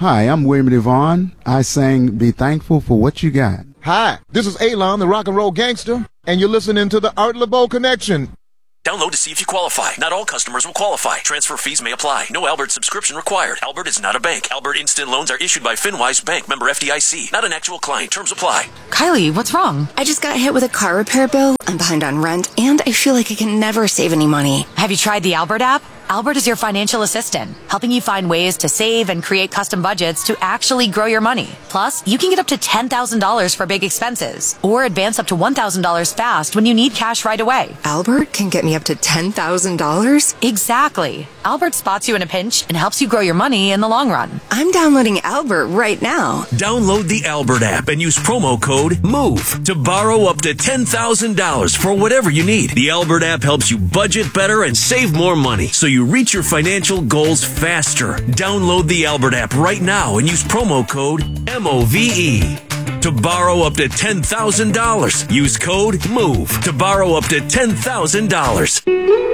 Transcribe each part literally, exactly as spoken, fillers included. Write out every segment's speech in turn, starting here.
Hi, I'm William Devon. I sang Be Thankful for What You Got. Hi, this is Alon, the rock and roll gangster, and you're listening to the Art LeBeau Connection. Download to see if you qualify. Not all customers will qualify. Transfer fees may apply. No Albert subscription required. Albert is not a bank. Albert Instant Loans are issued by FinWise Bank, member F D I C. Not an actual client. Terms apply. Kylie, what's wrong? I just got hit with a car repair bill. I'm behind on rent, and I feel like I can never save any money. Have you tried the Albert app? Albert is your financial assistant, helping you find ways to save and create custom budgets to actually grow your money. Plus, you can get up to ten thousand dollars for big expenses, or advance up to one thousand dollars fast when you need cash right away. Albert can get me up to ten thousand dollars? Exactly. Albert spots you in a pinch and helps you grow your money in the long run. I'm downloading Albert right now. Download the Albert app and use promo code MOVE to borrow up to ten thousand dollars for whatever you need. The Albert app helps you budget better and save more money, so you reach your financial goals faster. Download the Albert app right now and use promo code M O V E to borrow up to ten thousand dollars. Use code MOVE to borrow up to ten thousand dollars.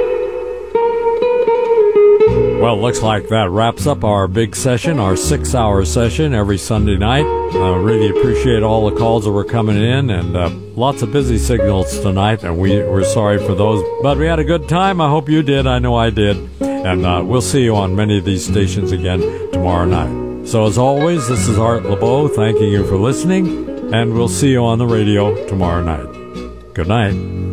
Well, looks like that wraps up our big session, our six-hour session every Sunday night. I uh, really appreciate all the calls that were coming in, and uh, lots of busy signals tonight, and we, we're sorry for those. But we had a good time. I hope you did. I know I did. And uh, we'll see you on many of these stations again tomorrow night. So as always, this is Art LeBeau thanking you for listening, and we'll see you on the radio tomorrow night. Good night.